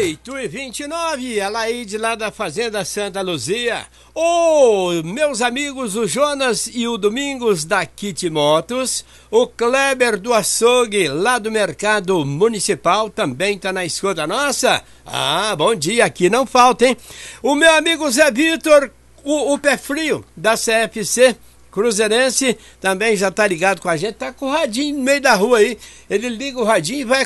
8h29, a Laíde lá da Fazenda Santa Luzia. Meus amigos, o Jonas e o Domingos da Kit Motos, o Kleber do Açougue lá do Mercado Municipal também tá na escuta nossa. Bom dia, aqui não falta, hein? O meu amigo Zé Vitor, o Pé Frio da CFC Cruzeirense, também já tá ligado com a gente, tá com o radinho no meio da rua aí. Ele liga o radinho e vai